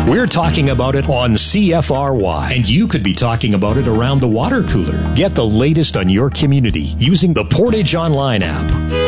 We're talking about it on CFRY, and you could be talking about it around the water cooler. Get the latest on your community using the Portage Online app.